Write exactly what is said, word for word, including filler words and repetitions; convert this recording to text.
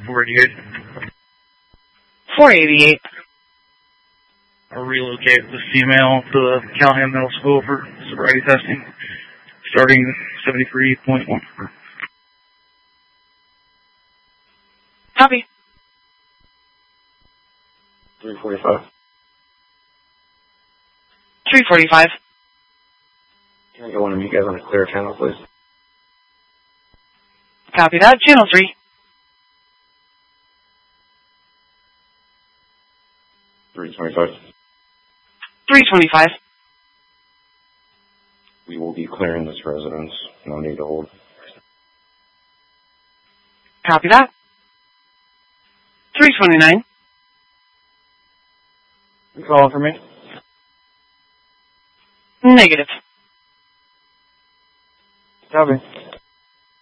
four eighty-eight. four eighty-eight. I'll relocate the female to the Callahan Middle School for sobriety testing, starting seventy-three point one. Copy. three forty-five. three forty-five. Can I get one of you guys on a clear channel, please? Copy that. Channel three. three twenty-five. three twenty-five. We will be clearing this residence. No need to hold. Copy that. three twenty-nine. You calling for me? Negative. Copy.